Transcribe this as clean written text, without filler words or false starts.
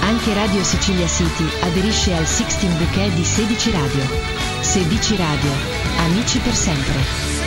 Anche Radio Sicilia City aderisce al 16 Bouquet di 16 radio. 16 radio, amici per sempre.